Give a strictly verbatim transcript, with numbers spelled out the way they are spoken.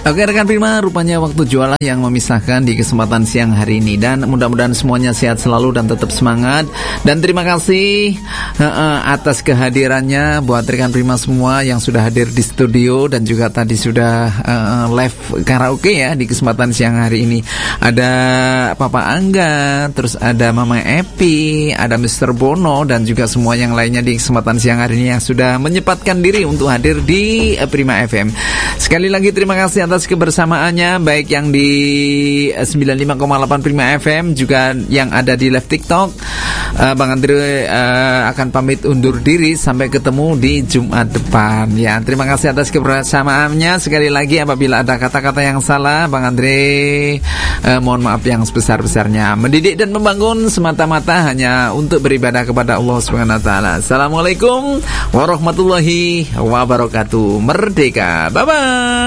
Oke rekan Prima, rupanya waktu jualan yang memisahkan di kesempatan siang hari ini. Dan mudah-mudahan semuanya sehat selalu dan tetap semangat. Dan terima kasih uh, uh, atas kehadirannya buat rekan Prima semua yang sudah hadir di studio. Dan juga tadi sudah uh, live karaoke ya di kesempatan siang hari ini. Ada Papa Angga, terus ada Mama Epi, ada Mister Bono, dan juga semua yang lainnya di kesempatan siang hari ini yang sudah menyempatkan diri untuk hadir di uh, Prima F M. Sekali lagi terima kasih atas kebersamaannya, baik yang di sembilan puluh lima koma delapan Prima F M, juga yang ada di live TikTok. uh, Bang Andre uh, akan pamit undur diri sampai ketemu di Jumat depan ya. Terima kasih atas kebersamaannya. Sekali lagi apabila ada kata-kata yang salah, Bang Andre uh, mohon maaf yang sebesar-besarnya. Mendidik dan membangun semata-mata hanya untuk beribadah kepada Allah subhanahu wa taala. Assalamualaikum warahmatullahi wabarakatuh. Merdeka, bye bye.